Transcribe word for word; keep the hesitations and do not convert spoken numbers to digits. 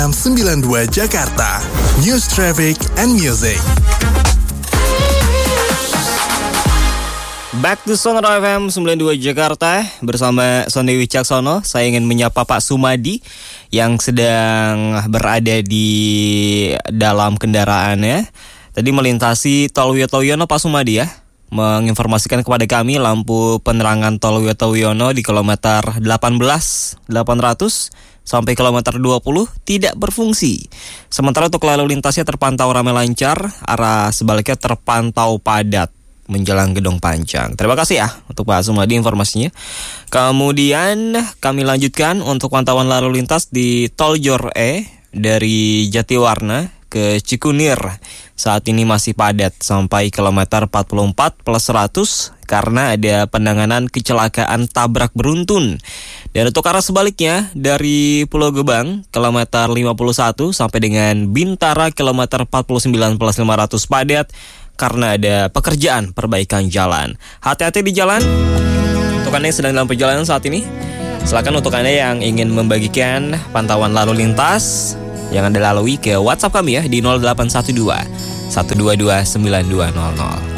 sembilan puluh dua Jakarta, News Traffic and Music. Back to Sonora F M sembilan puluh dua Jakarta bersama Sony Wicaksono. Saya ingin menyapa Pak Sumadi yang sedang berada di dalam kendaraannya. Tadi melintasi Tol Wiyoto Wiono, Pak Sumadi ya, menginformasikan kepada kami lampu penerangan Tol Wiyoto Wiono di kilometer delapan belas delapan ratus sampai kilometer dua puluh tidak berfungsi. Sementara untuk lalu lintasnya terpantau ramai lancar, arah sebaliknya terpantau padat menjelang Gedong Panjang. Terima kasih ya untuk Pak Sumadi informasinya. Kemudian kami lanjutkan untuk pantauan lalu lintas di Tol Jor E dari Jatiwarna ke Cikunir. Saat ini masih padat sampai kilometer empat puluh empat plus seratus karena ada penanganan kecelakaan tabrak beruntun. Dan untuk arah sebaliknya dari Pulau Gebang kilometer lima puluh satu sampai dengan Bintara kilometer empat puluh sembilan plus lima ratus padat karena ada pekerjaan perbaikan jalan. Hati-hati di jalan untuk Anda yang sedang dalam perjalanan saat ini. Silakan untuk Anda yang ingin membagikan pantauan lalu lintas yang Anda lalui ke WhatsApp kami ya di nol delapan satu dua satu dua dua sembilan dua nol nol.